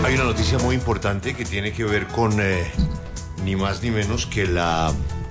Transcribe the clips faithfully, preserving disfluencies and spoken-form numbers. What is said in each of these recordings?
Hay una noticia muy importante que tiene que ver con eh, ni más ni menos que la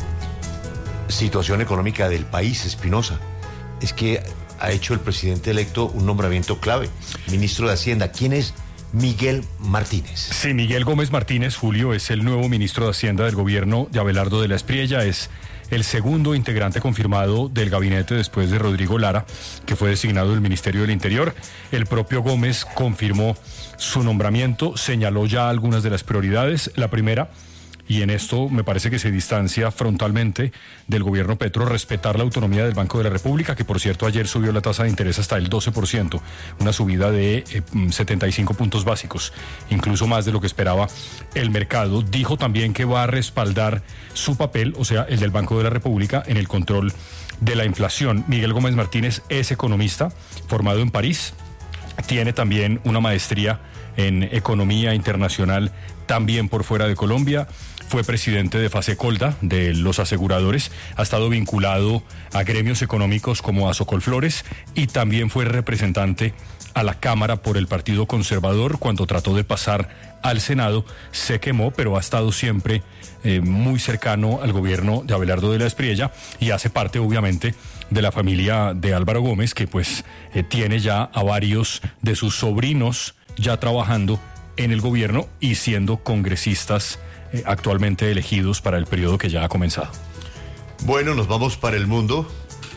situación económica del país, Espinosa. Es que ha hecho el presidente electo un nombramiento clave, ministro de Hacienda. ¿Quién es Miguel Martínez? Sí, Miguel Gómez Martínez, Julio, es el nuevo ministro de Hacienda del gobierno de Abelardo de la Espriella. Es el segundo integrante confirmado del gabinete después de Rodrigo Lara, que fue designado del Ministerio del Interior. El propio Gómez confirmó su nombramiento, señaló ya algunas de las prioridades. La primera, y en esto me parece que se distancia frontalmente del gobierno Petro, respetar la autonomía del Banco de la República, que por cierto ayer subió la tasa de interés hasta el doce por ciento, una subida de eh, setenta y cinco puntos básicos, incluso más de lo que esperaba el mercado. Dijo también que va a respaldar su papel, o sea, el del Banco de la República, en el control de la inflación. Miguel Gómez Martínez es economista, formado en París, tiene también una maestría en economía internacional, también por fuera de Colombia. Fue presidente de Fasecolda, de los aseguradores, ha estado vinculado a gremios económicos como a Socolflores y también fue representante a la Cámara por el Partido Conservador. Cuando trató de pasar al Senado se quemó, pero ha estado siempre eh, muy cercano al gobierno de Abelardo de la Espriella y hace parte obviamente de la familia de Álvaro Gómez, que pues eh, tiene ya a varios de sus sobrinos ya trabajando en el gobierno y siendo congresistas eh, actualmente elegidos para el periodo que ya ha comenzado. Bueno, nos vamos para el mundo.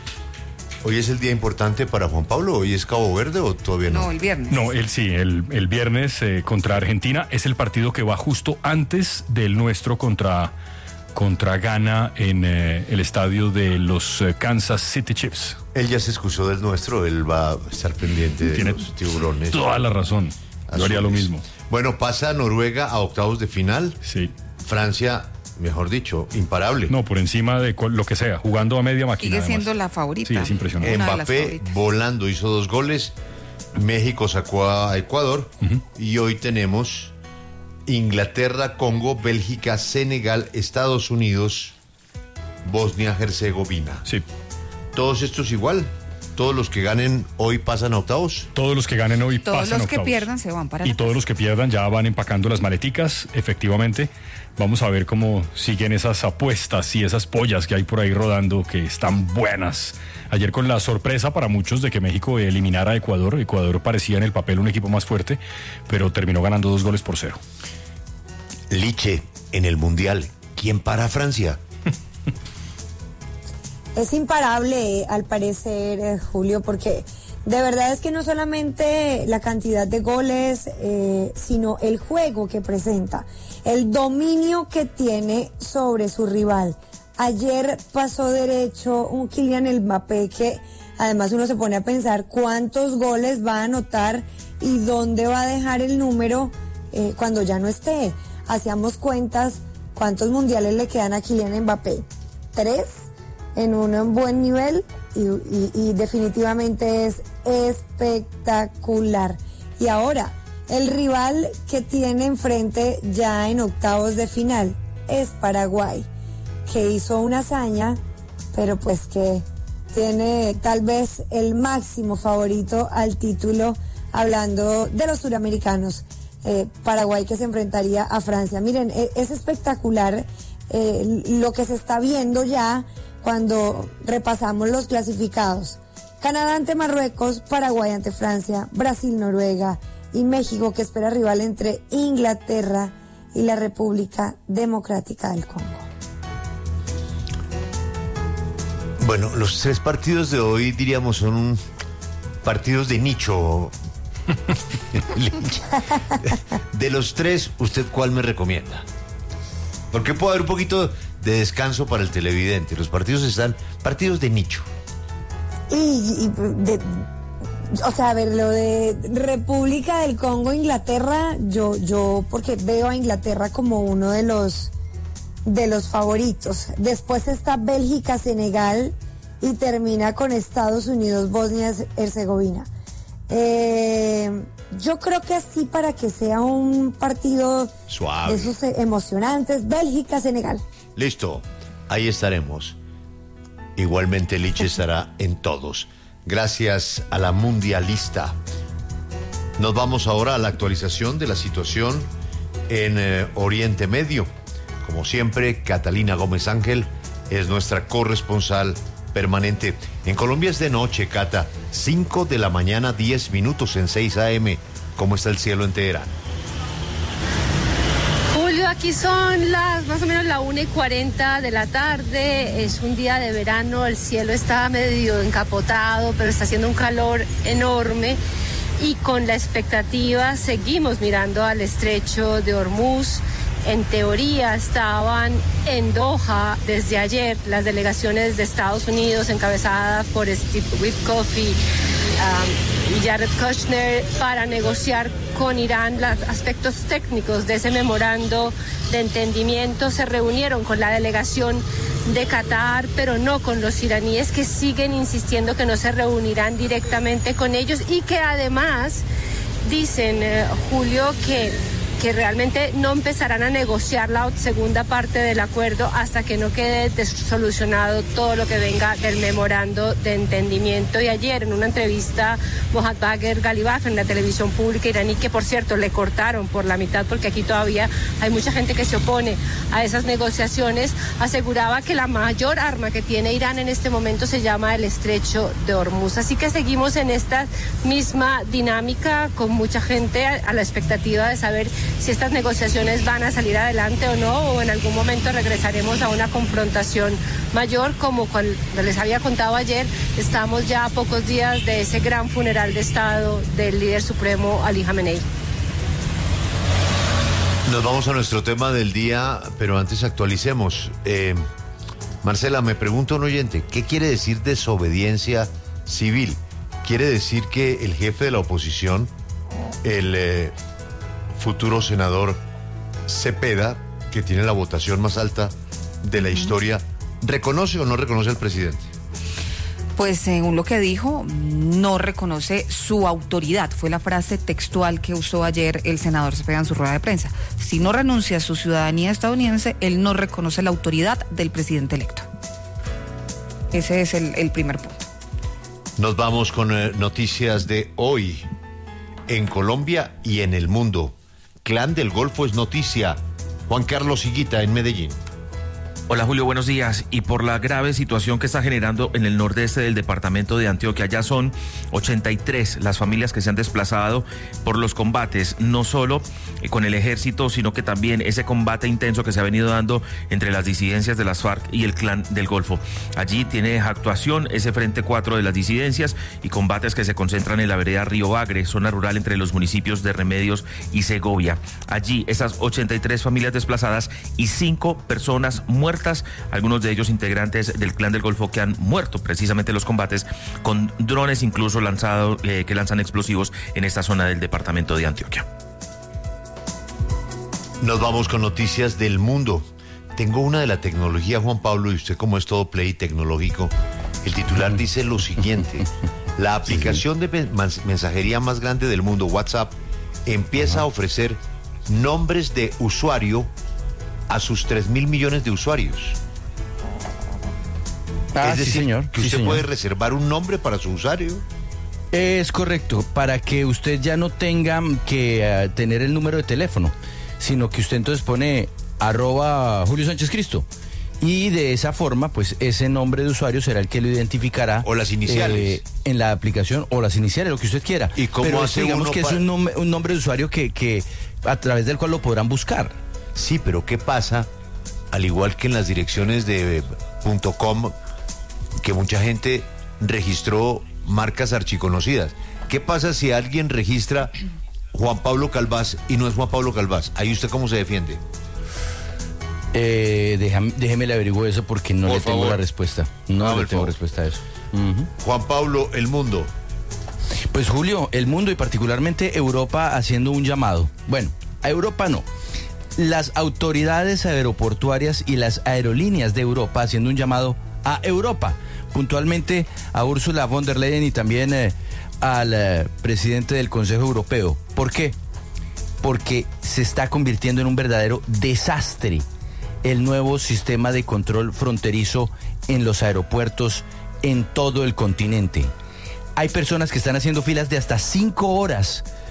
¿Hoy es el día importante para Juan Pablo? ¿Hoy es Cabo Verde o todavía no? No, el viernes. No, él sí, el, el viernes eh, contra Argentina es el partido que va justo antes del nuestro contra, contra Ghana en eh, el estadio de los eh, Kansas City Chiefs. Él ya se excusó del nuestro, él va a estar pendiente de Tiene los tiburones. Toda la razón. Yo haría lo mismo. Bueno, pasa Noruega a octavos de final. Sí. Francia, mejor dicho, imparable. No, por encima de lo que sea, jugando a media máquina. Sigue además. siendo la favorita. Sí, es impresionante. Mbappé volando, hizo dos goles. México sacó a Ecuador. Uh-huh. Y hoy tenemos Inglaterra, Congo, Bélgica, Senegal, Estados Unidos, Bosnia-Herzegovina. Sí. Todos estos igual. ¿Todos los que ganen hoy pasan a octavos? Todos los que ganen hoy todos pasan a octavos. Todos los que pierdan se van para Y la todos casa. los que pierdan ya van empacando las maleticas, efectivamente. Vamos a ver cómo siguen esas apuestas y esas pollas que hay por ahí rodando, que están buenas. Ayer con la sorpresa para muchos de que México eliminara a Ecuador. Ecuador parecía en el papel un equipo más fuerte, pero terminó ganando dos goles por cero. Liche, en el Mundial, ¿quién para a Francia? Es imparable, al parecer, eh, Julio, porque de verdad es que no solamente la cantidad de goles, eh, sino el juego que presenta, el dominio que tiene sobre su rival. Ayer pasó derecho un Kylian Mbappé que además uno se pone a pensar cuántos goles va a anotar y dónde va a dejar el número eh, cuando ya no esté. Hacíamos cuentas, ¿cuántos mundiales le quedan a Kylian Mbappé? ¿Tres? En un buen nivel y, y, y definitivamente es espectacular. Y ahora, el rival que tiene enfrente ya en octavos de final es Paraguay, que hizo una hazaña, pero pues que tiene tal vez el máximo favorito al título, hablando de los suramericanos. Eh, Paraguay que se enfrentaría a Francia. Miren, es, es espectacular eh, lo que se está viendo ya cuando repasamos los clasificados. Canadá ante Marruecos, Paraguay ante Francia, Brasil, Noruega y México, que espera rival entre Inglaterra y la República Democrática del Congo. Bueno, los tres partidos de hoy, diríamos, son partidos de nicho. De los tres, ¿usted cuál me recomienda? Porque puede haber un poquito de descanso para el televidente. Los partidos están partidos de nicho. Y, y de, o sea, a ver, lo de República del Congo, Inglaterra, yo, yo porque veo a Inglaterra como uno de los de los favoritos. Después está Bélgica, Senegal y termina con Estados Unidos, Bosnia Herzegovina. Eh, yo creo que así, para que sea un partido suave, de esos emocionantes, Bélgica, Senegal. Listo, ahí estaremos. Igualmente Liche estará en todos. Gracias a la mundialista. Nos vamos ahora a la actualización de la situación en eh, Oriente Medio. Como siempre, Catalina Gómez Ángel es nuestra corresponsal permanente. En Colombia es de noche, Cata, cinco de la mañana, diez minutos en seis a eme. ¿Cómo está el cielo en Teherán? Julio, aquí son las más o menos la una y cuarenta de la tarde. Es un día de verano, el cielo está medio encapotado, pero está haciendo un calor enorme. Y con la expectativa seguimos mirando al estrecho de Hormuz. En teoría estaban en Doha desde ayer las delegaciones de Estados Unidos encabezadas por Steve Witkoff y, um, y Jared Kushner para negociar con Irán los aspectos técnicos de ese memorando de entendimiento. Se reunieron con la delegación de Qatar, pero no con los iraníes, que siguen insistiendo que no se reunirán directamente con ellos y que además dicen, eh, Julio, que que realmente no empezarán a negociar la segunda parte del acuerdo hasta que no quede solucionado todo lo que venga del memorando de entendimiento. Y ayer en una entrevista, Mohammad Bagher Ghalibaf en la televisión pública iraní, que por cierto le cortaron por la mitad porque aquí todavía hay mucha gente que se opone a esas negociaciones, aseguraba que la mayor arma que tiene Irán en este momento se llama el estrecho de Hormuz. Así que seguimos en esta misma dinámica, con mucha gente a la expectativa de saber si estas negociaciones van a salir adelante o no, o en algún momento regresaremos a una confrontación mayor. Como cuando les había contado ayer, estamos ya a pocos días de ese gran funeral de Estado del líder supremo Ali Khamenei. Nos vamos a nuestro tema del día, pero antes actualicemos. Eh, Marcela, me pregunta un oyente, ¿qué quiere decir desobediencia civil? ¿Quiere decir que el jefe de la oposición, el eh, futuro senador Cepeda, que tiene la votación más alta de la historia, reconoce o no reconoce al presidente? Pues según lo que dijo, no reconoce su autoridad. Fue la frase textual que usó ayer el senador Cepeda en su rueda de prensa. Si no renuncia a su ciudadanía estadounidense, él no reconoce la autoridad del presidente electo. Ese es el, el primer punto. Nos vamos con eh, noticias de hoy en Colombia y en el mundo. Clan del Golfo es noticia. Juan Carlos Higuita en Medellín. Hola Julio, buenos días. Y por la grave situación que está generando en el nordeste del departamento de Antioquia, ya son ochenta y tres las familias que se han desplazado por los combates, no solo con el ejército, sino que también ese combate intenso que se ha venido dando entre las disidencias de las FARC y el Clan del Golfo. Allí tiene actuación ese Frente cuatro de las disidencias y combates que se concentran en la vereda Río Bagre, zona rural entre los municipios de Remedios y Segovia. Allí esas ochenta y tres familias desplazadas y cinco personas muertas, algunos de ellos integrantes del Clan del Golfo que han muerto precisamente en los combates, con drones incluso lanzado, eh, que lanzan explosivos en esta zona del departamento de Antioquia. Nos vamos con noticias del mundo. Tengo una de la tecnología, Juan Pablo, y usted como es todo play tecnológico, el titular dice lo siguiente: la aplicación de mensajería más grande del mundo, WhatsApp, empieza a ofrecer nombres de usuario a sus tres mil millones de usuarios. Ah, es decir, sí, señor. que sí, usted señor. puede reservar un nombre para su usuario. Es correcto, para que usted ya no tenga que uh, tener el número de teléfono, sino que usted entonces pone arroba Julio Sánchez Cristo. Y de esa forma, pues ese nombre de usuario será el que lo identificará. O las iniciales. Eh, en la aplicación, o las iniciales, lo que usted quiera. ¿Y cómo Pero hace digamos uno que para... es un, nom- un nombre de usuario que, que a través del cual lo podrán buscar. Sí, pero ¿qué pasa? Al igual que en las direcciones de .com, que mucha gente registró marcas archiconocidas. ¿Qué pasa si alguien registra Juan Pablo Calvás y no es Juan Pablo Calvás? ¿Ahí usted cómo se defiende? Eh, déjame, déjeme le averiguo eso porque no Por le tengo favor. la respuesta. No Hágame le el tengo favor. respuesta a eso. Uh-huh. Juan Pablo, El Mundo. Pues Julio, el mundo y particularmente Europa haciendo un llamado. Bueno, a Europa no. Las autoridades aeroportuarias y las aerolíneas de Europa haciendo un llamado a Europa, puntualmente a Ursula von der Leyen y también eh, al eh, presidente del Consejo Europeo. ¿Por qué? Porque se está convirtiendo en un verdadero desastre el nuevo sistema de control fronterizo en los aeropuertos en todo el continente. Hay personas que están haciendo filas de hasta cinco horas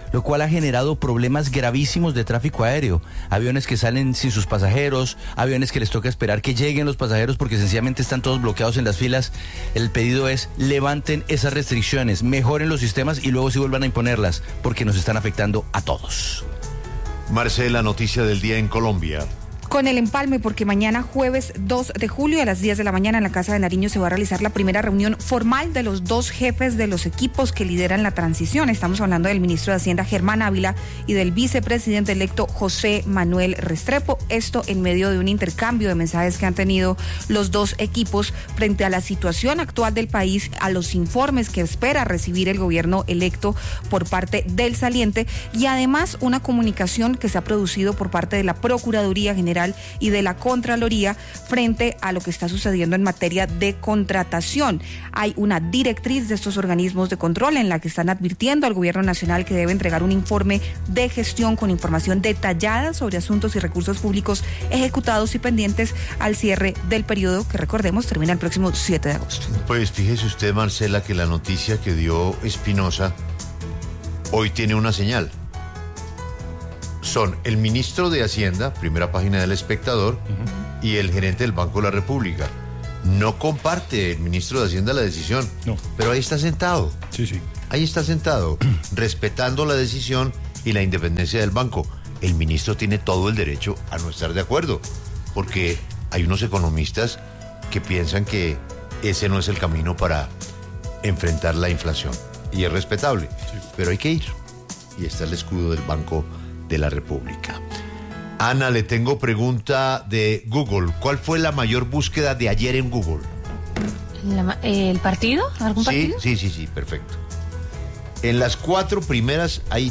lo cual ha generado problemas gravísimos de tráfico aéreo. Aviones que salen sin sus pasajeros, aviones que les toca esperar que lleguen los pasajeros porque sencillamente están todos bloqueados en las filas. El pedido es: levanten esas restricciones, mejoren los sistemas y luego sí vuelvan a imponerlas, porque nos están afectando a todos. Marcela, noticia del día en Colombia. Con el empalme, porque mañana jueves dos de julio a las diez de la mañana en la Casa de Nariño se va a realizar la primera reunión formal de los dos jefes de los equipos que lideran la transición. Estamos hablando del ministro de Hacienda Germán Ávila y del vicepresidente electo José Manuel Restrepo. Esto en medio de un intercambio de mensajes que han tenido los dos equipos frente a la situación actual del país, a los informes que espera recibir el gobierno electo por parte del saliente y además una comunicación que se ha producido por parte de la Procuraduría General y de la Contraloría frente a lo que está sucediendo en materia de contratación. Hay una directriz de estos organismos de control en la que están advirtiendo al gobierno nacional que debe entregar un informe de gestión con información detallada sobre asuntos y recursos públicos ejecutados y pendientes al cierre del periodo que, recordemos, termina el próximo siete de agosto. Pues fíjese usted, Marcela, que la noticia que dio Espinosa hoy tiene una señal. Son el ministro de Hacienda, primera página del Espectador, uh-huh, y el gerente del Banco de la República. No comparte el ministro de Hacienda la decisión, no, pero ahí está sentado. Sí, sí. Ahí está sentado, respetando la decisión y la independencia del banco. El ministro tiene todo el derecho a no estar de acuerdo, porque hay unos economistas que piensan que ese no es el camino para enfrentar la inflación. Y es respetable, sí, pero hay que ir. Y está el escudo del Banco de la República. Ana, le tengo pregunta de Google. ¿Cuál fue la mayor búsqueda de ayer en Google? La, eh, ¿El partido? ¿Algún sí, partido? Sí, sí, sí, perfecto. En las cuatro primeras hay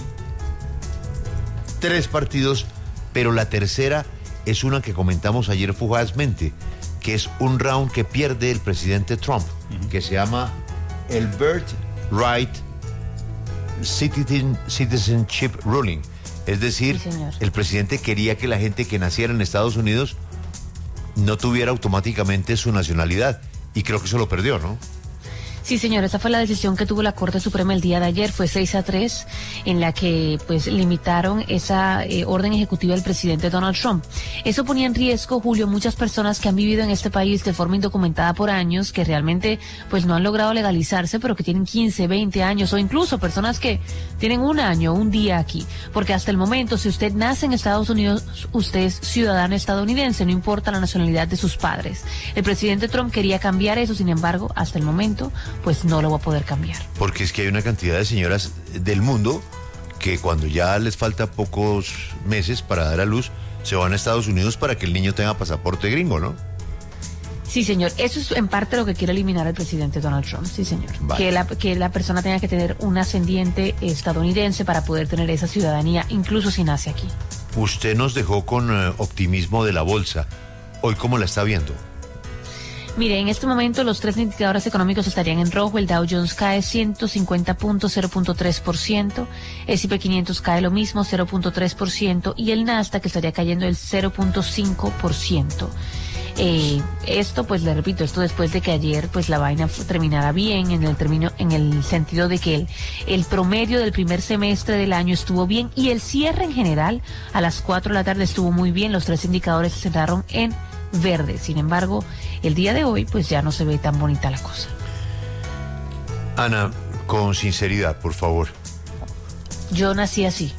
tres partidos, pero la tercera es una que comentamos ayer fugazmente, que es un round que pierde el presidente Trump, uh-huh, que se llama el Birthright Citizen, Citizenship Ruling. Es decir, sí, el presidente quería que la gente que naciera en Estados Unidos no tuviera automáticamente su nacionalidad. Y creo que eso lo perdió, ¿no? Sí, señor, esa fue la decisión que tuvo la Corte Suprema el día de ayer, fue seis a tres, en la que pues limitaron esa eh, orden ejecutiva del presidente Donald Trump. Eso ponía en riesgo, Julio, muchas personas que han vivido en este país de forma indocumentada por años, que realmente pues no han logrado legalizarse, pero que tienen quince, veinte años, o incluso personas que tienen un año, un día aquí. Porque hasta el momento, si usted nace en Estados Unidos, usted es ciudadano estadounidense, no importa la nacionalidad de sus padres. El presidente Trump quería cambiar eso, sin embargo, hasta el momento pues no lo va a poder cambiar. Porque es que hay una cantidad de señoras del mundo que cuando ya les falta pocos meses para dar a luz, se van a Estados Unidos para que el niño tenga pasaporte gringo, ¿no? Sí, señor. Eso es en parte lo que quiere eliminar el presidente Donald Trump. Sí, señor. Vale. Que la, que la persona tenga que tener un ascendiente estadounidense para poder tener esa ciudadanía, incluso si nace aquí. Usted nos dejó con uh, optimismo de la bolsa. ¿Hoy cómo la está viendo? Mire, en este momento los tres indicadores económicos estarían en rojo. El Dow Jones cae ciento cincuenta puntos, cero punto tres por ciento. El S and P quinientos cae lo mismo, cero punto tres por ciento. Y el Nasdaq estaría cayendo el cero punto cinco por ciento. Eh, esto, pues le repito, esto después de que ayer pues la vaina terminara bien en el término, en el sentido de que el, el promedio del primer semestre del año estuvo bien y el cierre en general a las cuatro de la tarde estuvo muy bien. Los tres indicadores se cerraron en verde. Sin embargo, el día de hoy pues ya no se ve tan bonita la cosa. Ana, con sinceridad, por favor. Yo nací así.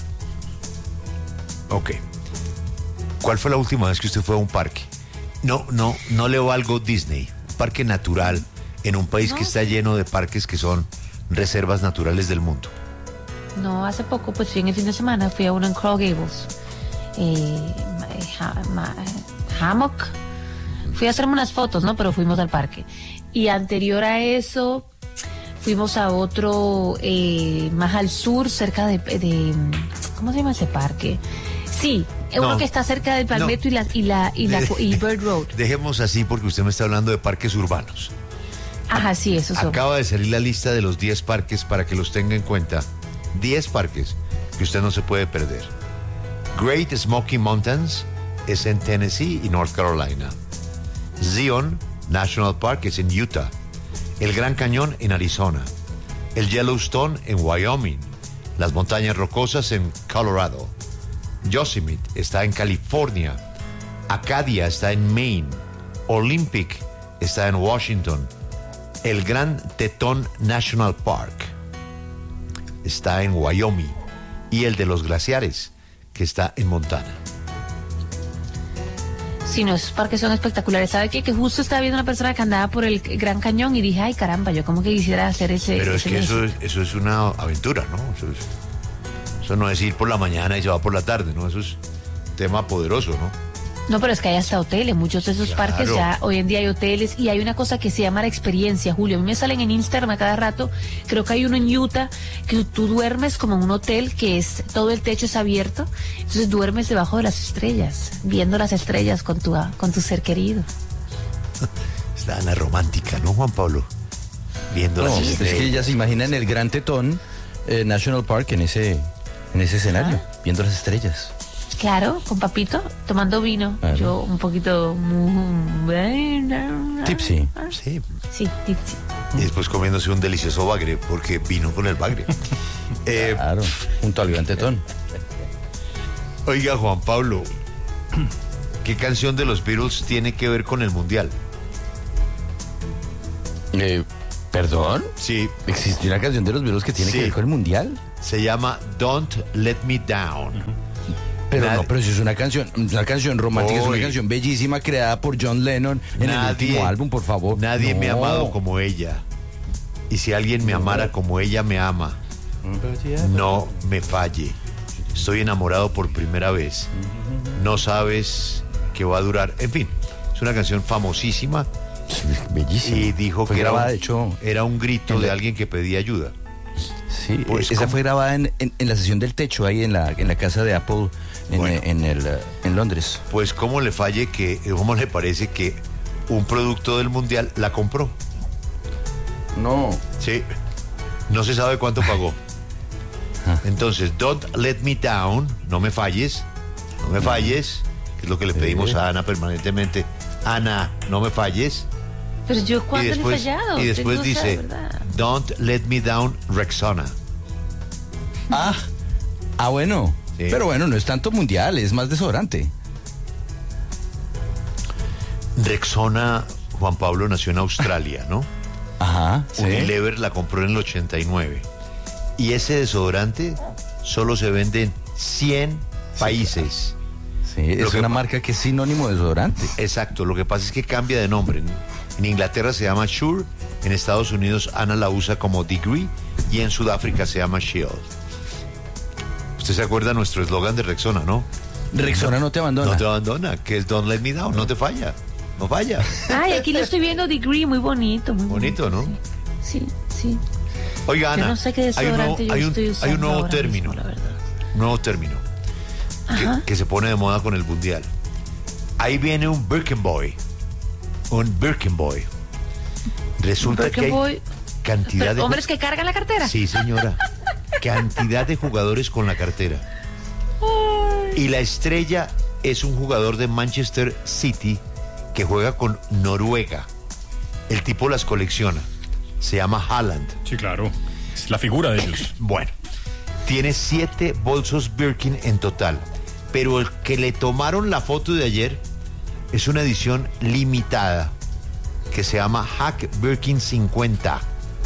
Ok. ¿Cuál fue la última vez que usted fue a un parque? No, no, no le valgo Disney. Parque natural en un país no. que está lleno de parques que son reservas naturales del mundo. No, hace poco, pues fui en el fin de semana, fui a uno en Coral Gables. Eh, ha, ma, Hammock. Fui a hacerme unas fotos, ¿no? Pero fuimos al parque. Y anterior a eso, fuimos a otro eh, más al sur, cerca de, de... ¿Cómo se llama ese parque? Sí, no, uno que está cerca del Palmetto no. y la y la y la y Bird Road. Dejemos así porque usted me está hablando de parques urbanos. Ajá, sí, eso es. Acaba de salir la lista de los diez parques para que los tenga en cuenta. diez parques que usted no se puede perder. Great Smoky Mountains es en Tennessee y North Carolina. Zion National Park es en Utah. El Gran Cañón en Arizona. El Yellowstone en Wyoming. las montañas rocosas en Colorado. Yosemite está en California. Acadia está en Maine. Olympic está en Washington. El Gran Tetón National Park está en Wyoming. Y el de los glaciares, que está en Montana. Sí, no, esos parques son espectaculares. ¿Sabe qué? Que justo estaba viendo una persona que andaba por el Gran Cañón y dije, ay, caramba, yo como que quisiera hacer ese... Pero es ese que mes. eso es, eso es una aventura, ¿no? Eso, es, eso no es ir por la mañana y se va por la tarde, ¿no? Eso es tema poderoso, ¿no? No, pero es que hay hasta hoteles, muchos de esos Claro. parques ya hoy en día hay hoteles y hay una cosa que se llama la experiencia, Julio. A mí me salen en Instagram a cada rato, creo que hay uno en Utah, que tú duermes como en un hotel que es, todo el techo es abierto, entonces duermes debajo de las estrellas, viendo las estrellas con tu, con tu ser querido. Es la Ana romántica, ¿no, Juan Pablo? Viendo No, las es estrellas. que ella se imagina en el Gran Tetón eh, National Park en ese, en ese escenario, viendo las estrellas. Claro, con papito, tomando vino, Claro. yo un poquito... Tipsy. Sí. Sí, tipsy. Y después comiéndose un delicioso bagre, porque vino con el bagre. Eh, Claro, junto al Gran Tetón. oiga, Juan Pablo, ¿qué canción de los Beatles tiene que ver con el Mundial? Eh, ¿Perdón? Sí, ¿Existe una canción de los Beatles que tiene Sí. que ver con el Mundial? se llama Don't Let Me Down. Pero Nadie- no, pero si es una canción, una canción romántica, es Uy. una canción bellísima creada por John Lennon en el último álbum, por favor. Nadie No. me ha amado como ella. Y si alguien me amara como ella me ama, no me falle. Estoy enamorado por primera vez. No sabes que va a durar. En fin, es una canción famosísima Bellísima. y dijo Fue que era grabada, un, de hecho, era un grito en de la- alguien que pedía ayuda. sí, Pues, esa ¿cómo? fue grabada en, en- en la sesión del techo, ahí en la, en la casa de Apple, en, Bueno. en, el, eh, en Londres. Pues cómo le falle que, cómo le parece que un producto del mundial la compró. No. Sí, no se sabe cuánto pagó. Ah. Entonces, Don't Let Me Down, no me falles, no me falles, que es lo que le pedimos a Ana permanentemente. Ana, no me falles. Pero yo Y cuando le he después, fallado. y después Tengo esa dice, verdad. Don't Let Me Down, Rexona. Ah, ah, bueno. Sí. Pero bueno, no es tanto mundial, es más desodorante. Rexona, Juan Pablo, nació en Australia, ¿no? Ajá, sí. Unilever la compró en el ochenta y nueve. Y ese desodorante solo se vende en cien países. Sí, Lo es que una pa- marca que es sinónimo de desodorante. Exacto, lo que pasa es que cambia de nombre. En Inglaterra se llama Sure, en Estados Unidos Ana la usa como Degree y en Sudáfrica se llama Shield. Usted se acuerda de nuestro eslogan de Rexona, ¿no? Rexona no te abandona. No te abandona, que es Don't Let Me Down, no te falla, no falla. Ay, aquí lo estoy viendo, Degree, muy bonito. Muy Bonito, ¿no? Sí, sí. Oiga, Ana, Yo no sé qué hay un nuevo, desodorante yo hay un- estoy hay usando un nuevo ahora término, mismo, la verdad. un nuevo término que, Ajá. que se pone de moda con el mundial. Ahí viene un Birkin Boy, un Birkin Boy. Resulta Birkin que hay Boy. cantidad Pero, de hombres que cargan la cartera. Sí, señora. Cantidad de jugadores con la cartera. Y la estrella es un jugador de Manchester City que juega con Noruega. El tipo las colecciona. Se llama Haaland. Sí, claro. Es la figura de ellos. Bueno, tiene siete bolsos Birkin en total. Pero el que le tomaron la foto de ayer es una edición limitada que se llama Hack Birkin cincuenta.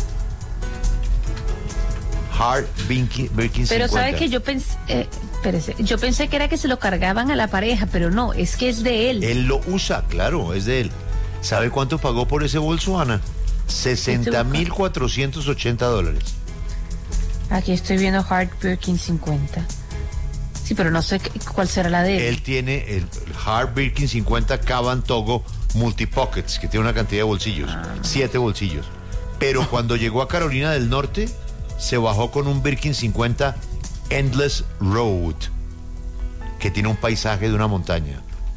Hard Birkin, Birkin Pero cincuenta. sabe que yo pensé, eh, espérese, yo pensé que era que se lo cargaban a la pareja, pero no, es que es de él. Él lo usa, claro, es de él. ¿Sabe cuánto pagó por ese bolso, Ana? sesenta mil cuatrocientos ochenta dólares. Aquí estoy viendo Hard Birkin cincuenta. Sí, pero no sé qué- cuál será la de él. Él tiene el, el Hard Birkin cincuenta Caban Togo Multipockets, que tiene una cantidad de bolsillos, siete bolsillos. Pero cuando llegó a Carolina del Norte, se bajó con un Birkin cincuenta Endless Road, que tiene un paisaje de una montaña.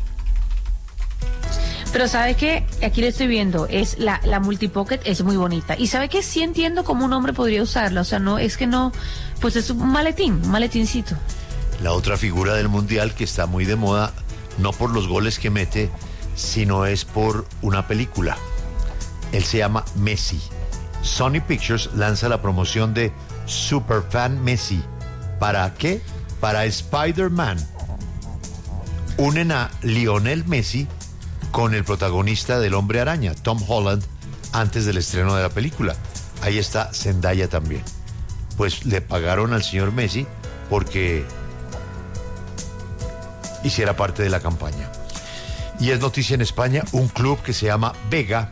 Pero sabe que aquí lo estoy viendo, es la, la multipocket es muy bonita. Y sabe que sí entiendo cómo un hombre podría usarla. O sea, no, es que no, pues es un maletín, un maletincito. La otra figura del Mundial que está muy de moda, no por los goles que mete, sino es por una película. Él se llama Messi. Sony Pictures lanza la promoción de Superfan Messi ¿Para qué? Para Spider-Man. Unen a Lionel Messi con el protagonista del Hombre Araña, Tom Holland, antes del estreno de la película. Ahí está Zendaya también. Pues le pagaron al señor Messi porque hiciera parte de la campaña. Y es noticia en España un club que se llama Vega,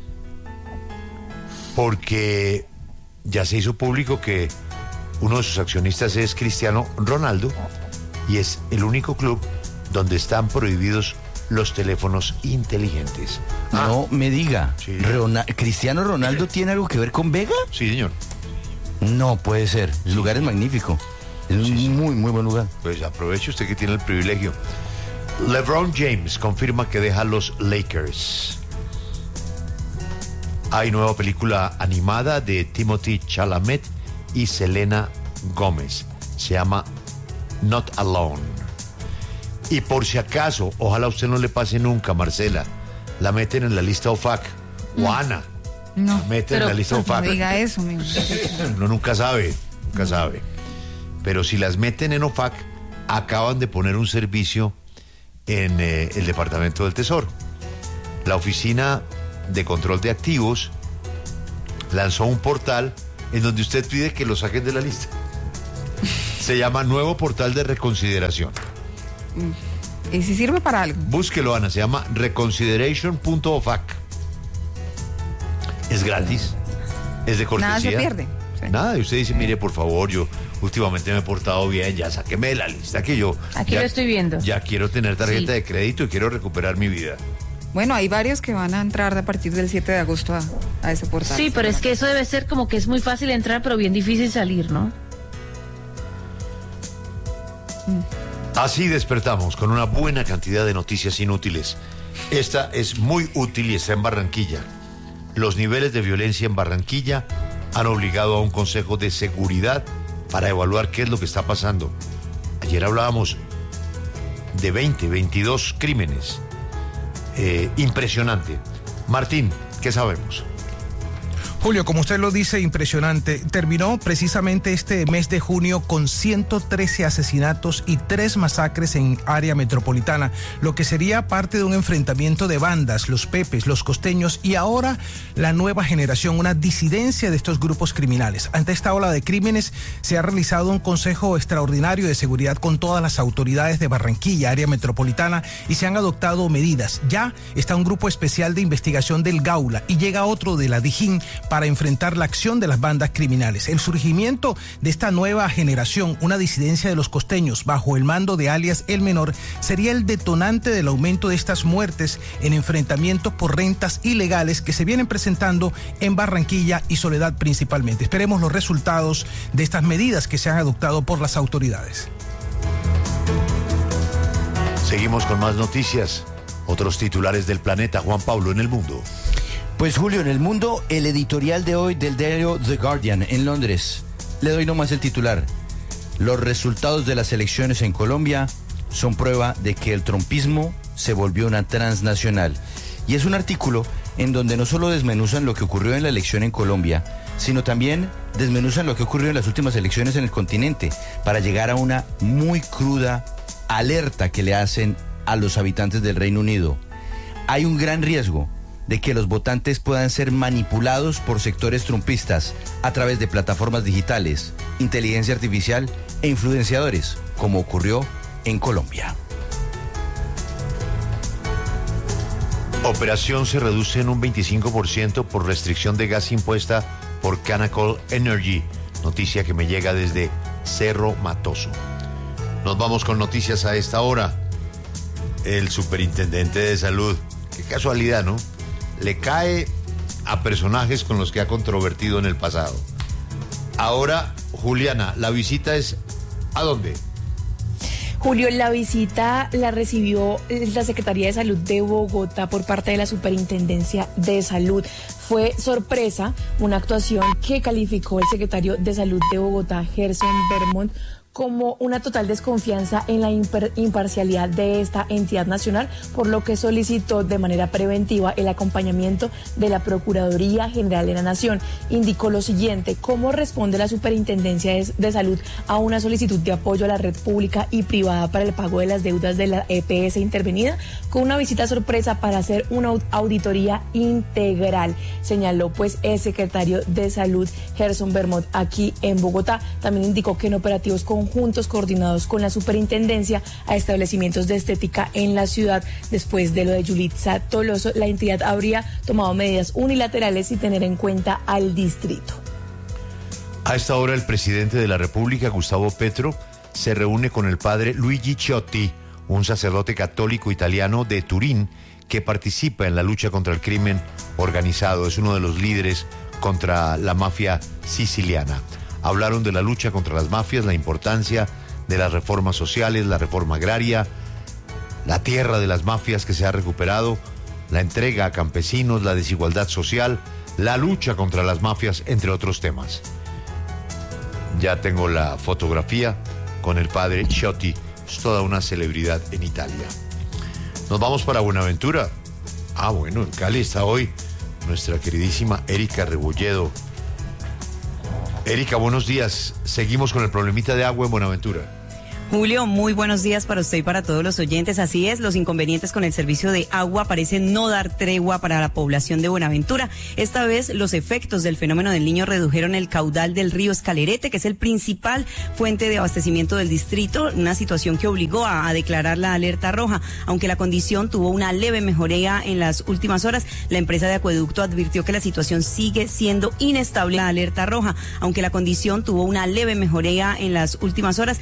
porque ya se hizo público que uno de sus accionistas es Cristiano Ronaldo y es el único club donde están prohibidos los teléfonos inteligentes. Ah, no me diga, sí. Rona- ¿Cristiano Ronaldo tiene algo que ver con Vega? Sí, señor. No puede ser, el lugar es magnífico. Es un Sí, sí. muy, muy buen lugar. Pues aproveche usted que tiene el privilegio. LeBron James confirma que deja los Lakers. Hay nueva película animada de Timothée Chalamet y Selena Gómez. Se llama Not Alone. Y por si acaso, ojalá a usted no le pase nunca, Marcela, la meten en la lista O F A C. O Ana, No, la meten pero en la lista O F A no C. diga eso, mi Uno nunca sabe, nunca sabe. Pero si las meten en O F A C, acaban de poner un servicio en eh, el Departamento del Tesoro. La Oficina de Control de Activos lanzó un portal en donde usted pide que lo saquen de la lista. Se llama Nuevo Portal de Reconsideración. ¿Y si sirve para algo? Búsquelo, Ana, se llama reconsideration punto o f a c. Es gratis, es de cortesía. Nada se pierde. Sí. Nada, y usted dice, mire, por favor, yo últimamente me he portado bien, ya sáqueme de la lista que yo... Aquí ya, lo estoy viendo. Ya quiero tener tarjeta Sí. de crédito y quiero recuperar mi vida. Bueno, hay varios que van a entrar a partir del siete de agosto a, a ese portal. Sí, pero es que eso debe ser como que es muy fácil entrar, pero bien difícil salir, ¿no? Así despertamos con una buena cantidad de noticias inútiles. Esta es muy útil y está en Barranquilla. Los niveles de violencia en Barranquilla han obligado a un consejo de seguridad para evaluar qué es lo que está pasando. Ayer hablábamos de veinte, veintidós crímenes. Eh, impresionante. Martín, ¿qué sabemos? Julio, como usted lo dice, impresionante. Terminó precisamente este mes de junio con ciento trece asesinatos y tres masacres en área metropolitana, lo que sería parte de un enfrentamiento de bandas, los Pepes, los costeños y ahora la nueva generación, una disidencia de estos grupos criminales. Ante esta ola de crímenes se ha realizado un consejo extraordinario de seguridad con todas las autoridades de Barranquilla, área metropolitana, y se han adoptado medidas. Ya está un grupo especial de investigación del Gaula y llega otro de la Dijín para enfrentar la acción de las bandas criminales. El surgimiento de esta nueva generación, una disidencia de los costeños bajo el mando de alias El Menor, sería el detonante del aumento de estas muertes en enfrentamientos por rentas ilegales que se vienen presentando en Barranquilla y Soledad principalmente. Esperemos los resultados de estas medidas que se han adoptado por las autoridades. Seguimos con más noticias. Otros titulares del planeta. Juan Pablo, en el mundo. Pues Julio, en el mundo, el editorial de hoy del diario The Guardian en Londres. Le doy nomás el titular. Los resultados de las elecciones en Colombia son prueba de que el trumpismo se volvió una transnacional. Y es un artículo en donde no solo desmenuzan lo que ocurrió en la elección en Colombia, sino también desmenuzan lo que ocurrió en las últimas elecciones en el continente, para llegar a una muy cruda alerta que le hacen a los habitantes del Reino Unido. Hay un gran riesgo de que los votantes puedan ser manipulados por sectores trumpistas a través de plataformas digitales, inteligencia artificial e influenciadores, como ocurrió en Colombia. Operación se reduce en un veinticinco por ciento por restricción de gas impuesta por Canacol Energy. Noticia que me llega desde Cerro Matoso. Nos vamos con noticias a esta hora. El superintendente de salud, qué casualidad, ¿no? Le cae a personajes con los que ha controvertido en el pasado. Ahora, Juliana, la visita es ¿a dónde? Julio, la visita la recibió la Secretaría de Salud de Bogotá por parte de la Superintendencia de Salud. Fue sorpresa, una actuación que calificó el secretario de Salud de Bogotá, Gerson Vermont, como una total desconfianza en la imper- imparcialidad de esta entidad nacional, por lo que solicitó de manera preventiva el acompañamiento de la Procuraduría General de la Nación. Indicó lo siguiente: ¿cómo responde la Superintendencia de Salud a una solicitud de apoyo a la red pública y privada para el pago de las deudas de la E P S intervenida? Con una visita sorpresa para hacer una auditoría integral, señaló pues el secretario de Salud, Gerson Bermot, aquí en Bogotá. También indicó que en operativos conjuntos coordinados con la Superintendencia a establecimientos de estética en la ciudad, después de lo de Yulitza Toloso, la entidad habría tomado medidas unilaterales sin tener en cuenta al distrito. A esta hora el presidente de la República, Gustavo Petro, se reúne con el padre Luigi Ciotti, un sacerdote católico italiano de Turín que participa en la lucha contra el crimen organizado. Es uno de los líderes contra la mafia siciliana. Hablaron de la lucha contra las mafias, la importancia de las reformas sociales, la reforma agraria, la tierra de las mafias que se ha recuperado, la entrega a campesinos, la desigualdad social, la lucha contra las mafias, entre otros temas. Ya tengo la fotografía con el padre Ciotti, es toda una celebridad en Italia. Nos vamos para Buenaventura. Ah, bueno, en Cali está hoy nuestra queridísima Erika Rebolledo. Erika, buenos días. Seguimos con el problemita de agua en Buenaventura. Julio, muy buenos días para usted y para todos los oyentes. Así es, los inconvenientes con el servicio de agua parecen no dar tregua para la población de Buenaventura. Esta vez, los efectos del fenómeno del Niño redujeron el caudal del río Escalerete, que es el principal fuente de abastecimiento del distrito, una situación que obligó a, a declarar la alerta roja. Aunque la condición tuvo una leve mejoría en las últimas horas, la empresa de acueducto advirtió que la situación sigue siendo inestable. La alerta roja, aunque la condición tuvo una leve mejoría en las últimas horas,